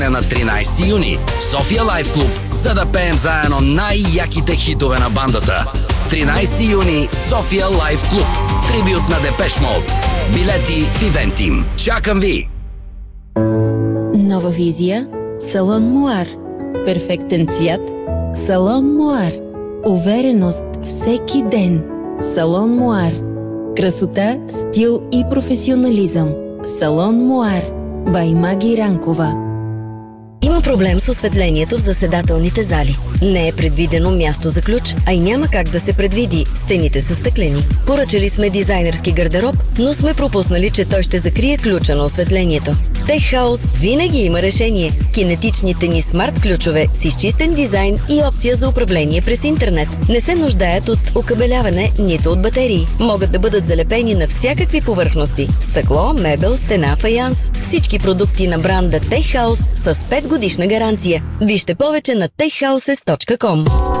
на 13 юни в София Лайф Клуб, за да пеем заедно най-яките хитове на бандата. 13 юни София Лайф Клуб. Трибют на Депеш Мод. Билети в Ивентим. Чакам ви! Нова визия – Салон Муар. Перфектен цвят – Салон Муар. Увереност всеки ден – Салон Муар. Красота, стил и професионализъм – Салон Муар. Бай Маги Ранкова. Има проблем с осветлението в заседателните зали. Не е предвидено място за ключ, а и няма как да се предвиди. Стените са стъклени. Поръчали сме дизайнерски гардероб, но сме пропуснали, че той ще закрие ключа на осветлението. Tech House винаги има решение. Кинетичните ни смарт ключове с изчистен дизайн и опция за управление през интернет. Не се нуждаят от окабеляване, нито от батерии. Могат да бъдат залепени на всякакви повърхности. Стъкло, мебел, стена, фаянс. Всички продукти на бранда Tech House с 5 годишна гаранция. Вижте повече на techhouses.com.